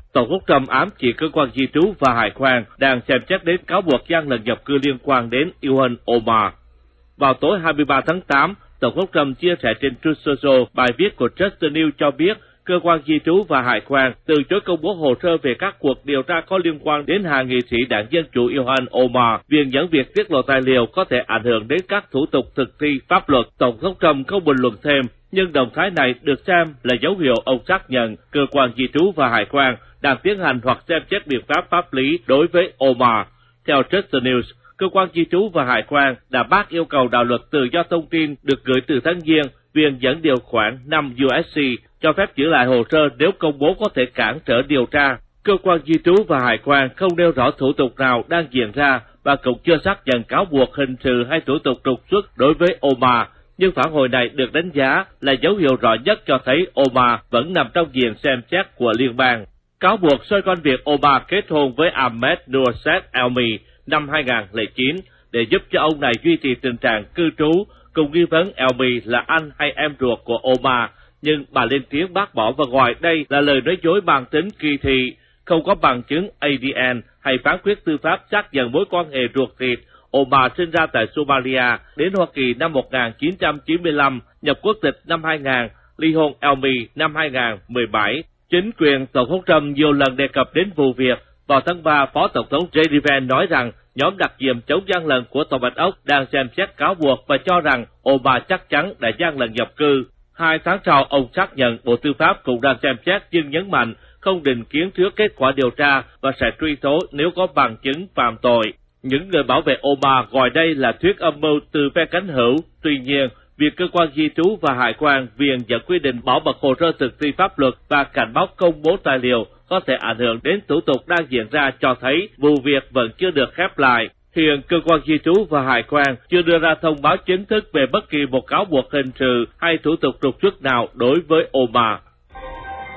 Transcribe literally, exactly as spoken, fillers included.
Tổng thống Trump ám chỉ cơ quan di trú và hải quan đang xem xét đến cáo buộc gian lận nhập cư liên quan đến Ilhan Omar. Vào tối hai mươi ba tháng tám, Tổng thống Trump chia sẻ trên Truth Social bài viết của Just News cho biết cơ quan di trú và hải quan từ chối công bố hồ sơ về các cuộc điều tra có liên quan đến hạ nghị sĩ đảng Dân chủ Ilhan Omar, vì những việc tiết lộ tài liệu có thể ảnh hưởng đến các thủ tục thực thi pháp luật. Tổng thống Trump không bình luận thêm, nhưng động thái này được xem là dấu hiệu ông xác nhận cơ quan di trú và hải quan đang tiến hành hoặc xem xét biện pháp pháp lý đối với Omar. Theo Just News, cơ quan di trú và hải quan đã bác yêu cầu đạo luật tự do thông tin được gửi từ tháng Giêng, viện dẫn điều khoản năm U S C cho phép giữ lại hồ sơ nếu công bố có thể cản trở điều tra. Cơ quan di trú và hải quan không nêu rõ thủ tục nào đang diễn ra và cũng chưa xác nhận cáo buộc hình sự hay thủ tục trục xuất đối với Omar, nhưng phản hồi này được đánh giá là dấu hiệu rõ nhất cho thấy Omar vẫn nằm trong diện xem xét của liên bang. Cáo buộc xoay quanh việc Omar kết hôn với Ahmed Nurset Elmi năm hai nghìn không trăm lẻ chín để giúp cho ông này duy trì tình trạng cư trú, cùng nghi vấn Elmi là anh hay em ruột của Omar, nhưng bà lên tiếng bác bỏ và gọi đây là lời nói dối mang tính kỳ thị, không có bằng chứng A D N hay phán quyết tư pháp xác nhận mối quan hệ ruột thịt. Omar sinh ra tại Somalia, đến Hoa Kỳ năm một nghìn chín trăm chín mươi lăm, nhập quốc tịch năm hai nghìn, ly hôn Elmi năm hai nghìn không trăm mười bảy. Chính quyền Tổng thống Trump nhiều lần đề cập đến vụ việc. Vào tháng ba, Phó Tổng thống J D Vance nói rằng nhóm đặc nhiệm chống gian lận của Tòa Bạch Ốc đang xem xét cáo buộc và cho rằng Obama chắc chắn đã gian lận nhập cư. Hai tháng sau, ông xác nhận Bộ Tư pháp cũng đang xem xét, nhưng nhấn mạnh không định kiến trước kết quả điều tra và sẽ truy tố nếu có bằng chứng phạm tội. Những người bảo vệ Obama gọi đây là thuyết âm mưu từ phe cánh hữu. Tuy nhiên, việc cơ quan di trú và hải quan viện dẫn quy định bảo mật hồ sơ thực thi pháp luật và cảnh báo công bố tài liệu có thể ảnh hưởng đến thủ tục đang diễn ra cho thấy vụ việc vẫn chưa được khép lại. Hiện cơ quan di trú và hải quan chưa đưa ra thông báo chính thức về bất kỳ một cáo buộc hình sự hay thủ tục trục xuất nào đối với Obama.